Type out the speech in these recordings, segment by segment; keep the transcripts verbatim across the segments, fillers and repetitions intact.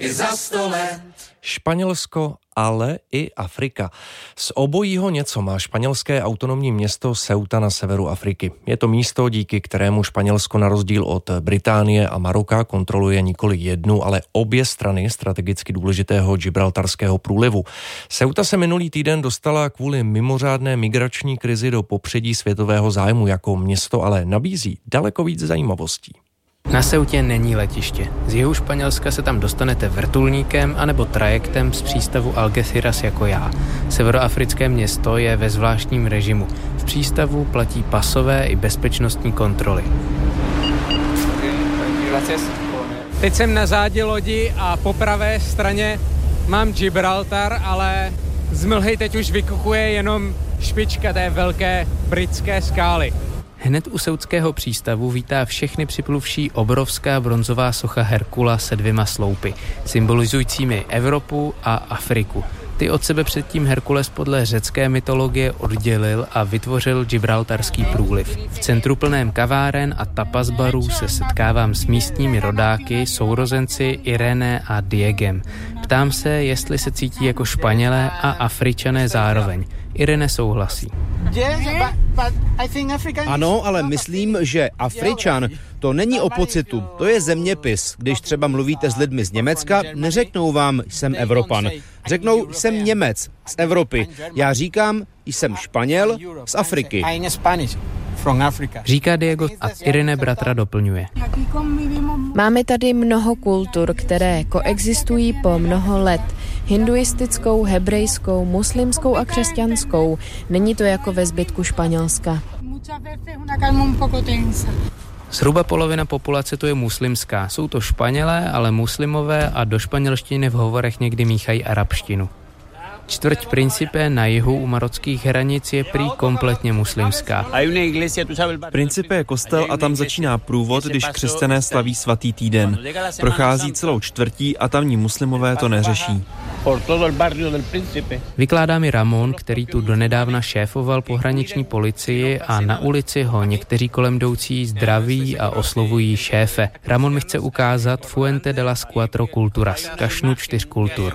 i za sto let. Španělsko, ale i Afrika. Z obojího něco má španělské autonomní město Ceuta na severu Afriky. Je to místo, díky kterému Španělsko na rozdíl od Británie a Maroka kontroluje nikoli jednu, ale obě strany strategicky důležitého Gibraltarského průlivu. Ceuta se minulý týden dostala kvůli mimořádné migrační krizi do popředí světového zájmu jako město, ale nabízí daleko víc zajímavostí. Na Ceutě není letiště. Z jihu Španělska se tam dostanete vrtulníkem anebo trajektem z přístavu Algeciras jako já. Severoafrické město je ve zvláštním režimu. V přístavu platí pasové i bezpečnostní kontroly. Teď jsem na zádi lodi a po pravé straně mám Gibraltar, ale z mlhy teď už vykukuje jenom špička té velké britské skály. Hned u Ceutského přístavu vítá všechny připluvší obrovská bronzová socha Herkula se dvěma sloupy, symbolizujícími Evropu a Afriku. Ty od sebe předtím Herkules podle řecké mytologie oddělil a vytvořil Gibraltarský průliv. V centru plném kaváren a tapas barů se setkávám s místními rodáky, sourozenci Irene a Diegem. Ptám se, jestli se cítí jako Španělé a Afričané zároveň. Irene souhlasí. Ano, ale myslím, že Afričan to není o pocitu, to je zeměpis. Když třeba mluvíte s lidmi z Německa, neřeknou vám, jsem Evropan. Řeknou, jsem Němec z Evropy. Já říkám, jsem Španěl z Afriky. Říká Diego a Irene bratra doplňuje. Máme tady mnoho kultur, které koexistují po mnoho let. Hinduistickou, hebrejskou, muslimskou a křesťanskou. Není to jako ve zbytku Španělska. Zhruba polovina populace tu je muslimská. Jsou to Španělé, ale muslimové a do španělštiny v hovorech někdy míchají arabštinu. Čtvrť Principe na jihu u marockých hranic je prý kompletně muslimská. Principe je kostel a tam začíná průvod, když křesťané slaví svatý týden. Prochází celou čtvrtí a tamní muslimové to neřeší. Vykládá mi Ramon, který tu donedávna šéfoval pohraniční policii a na ulici ho někteří kolem jdoucí zdraví a oslovují šéfe. Ramon mi chce ukázat Fuente de las Cuatro Culturas, kašnu čtyř kultur.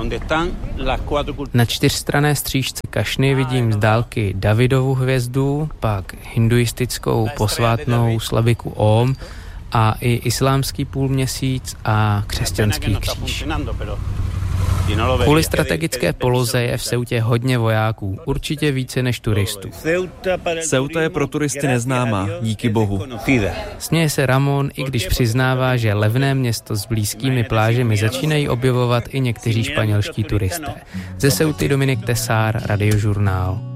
Na čtyřstranné střížce kašny vidím z dálky Davidovu hvězdu, pak hinduistickou posvátnou slabiku Om a i islámský půlměsíc a křesťanský kříž. Kvůli strategické poloze je v Ceutě hodně vojáků, určitě více než turistů. Ceuta je pro turisty neznámá, díky bohu. Směje se Ramon, i když přiznává, že levné město s blízkými plážemi začínají objevovat i někteří španělští turisté. Ze Ceuty Dominik Tesár, Radiožurnál.